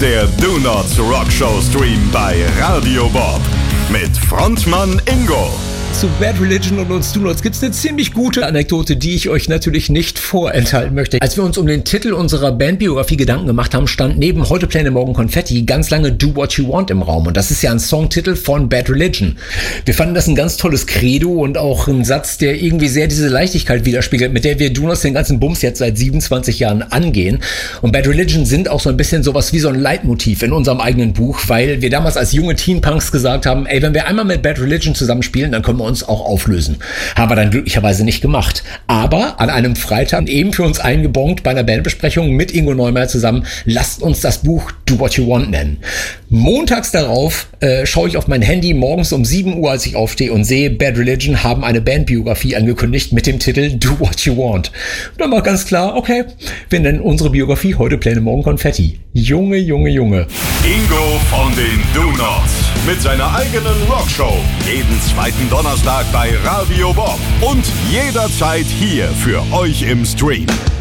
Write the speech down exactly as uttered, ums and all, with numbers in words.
Der Do Nots Rock Show Stream bei Radio Bob mit Frontmann Ingo. Zu Bad Religion und uns Do Nots gibt's eine ziemlich gute Anekdote, die ich euch natürlich nicht vorenthalten möchte. Als wir uns um den Titel unserer Bandbiografie Gedanken gemacht haben, stand neben Heute Pläne, Morgen Konfetti ganz lange Do What You Want im Raum. Und das ist ja ein Songtitel von Bad Religion. Wir fanden das ein ganz tolles Credo und auch ein Satz, der irgendwie sehr diese Leichtigkeit widerspiegelt, mit der wir Do Nots den ganzen Bums jetzt seit siebenundzwanzig Jahren angehen. Und Bad Religion sind auch so ein bisschen sowas wie so ein Leitmotiv in unserem eigenen Buch, weil wir damals als junge Teen-Punks gesagt haben, ey, wenn wir einmal mit Bad Religion zusammenspielen, dann können wir uns auch auflösen. Haben wir dann glücklicherweise nicht gemacht. Aber an einem Freitag eben für uns eingebongt bei einer Bandbesprechung mit Ingo Neumeier zusammen, lasst uns das Buch Do What You Want nennen. Montags darauf äh, schaue ich auf mein Handy morgens um sieben Uhr, als ich aufstehe und sehe, Bad Religion haben eine Bandbiografie angekündigt mit dem Titel Do What You Want. Und dann war ganz klar, okay, wir nennen unsere Biografie Heute Pläne, Morgen Konfetti. Junge, Junge, Junge. Ingo von den Do Nots mit seiner eigenen Rockshow. Jeden zweiten Donnerstag bei Radio Bob und jederzeit hier für euch im Stream.